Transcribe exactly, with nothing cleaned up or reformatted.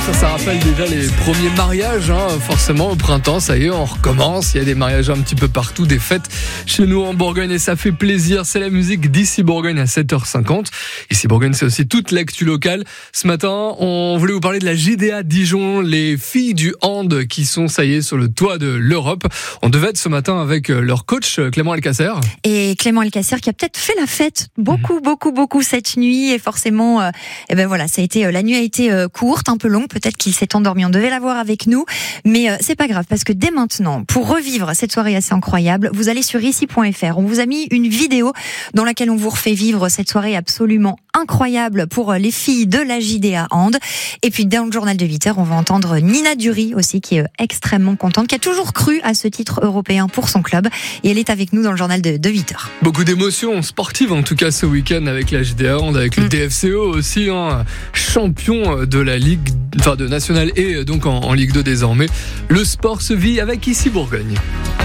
Ça, ça rappelle déjà les premiers mariages, hein. Forcément au printemps, ça y est, on recommence. Il y a des mariages un petit peu partout, des fêtes chez nous en Bourgogne et ça fait plaisir. C'est la musique d'Ici Bourgogne à sept heures cinquante. Ici Bourgogne, c'est aussi toute l'actu locale. Ce matin, on voulait vous parler de la J D A Dijon, les filles du hand qui sont, ça y est, sur le toit de l'Europe. On devait être ce matin avec leur coach Clément Alcacer. Et Clément Alcacer qui a peut-être fait la fête beaucoup, mmh. beaucoup, beaucoup cette nuit. Et forcément, euh, eh ben voilà, ça a été, la nuit a été euh, courte, un peu longue. Peut-être qu'il s'est endormi, on devait l'avoir avec nous, mais euh, c'est pas grave parce que dès maintenant, pour revivre cette soirée assez incroyable, vous allez sur ici point f r. On vous a mis une vidéo dans laquelle on vous refait vivre cette soirée absolument incroyable pour les filles de la J D A Hand. Et puis dans le journal de huit heures, on va entendre Nina Dury aussi qui est extrêmement contente, qui a toujours cru à ce titre européen pour son club et elle est avec nous dans le journal de, de huit heures. Beaucoup d'émotions sportives en tout cas ce week-end avec la J D A Hand, avec le mmh. D F C O aussi, hein, champion de la Ligue, enfin de nationale et donc en, en Ligue deux désormais. Le sport se vit avec Ici Bourgogne.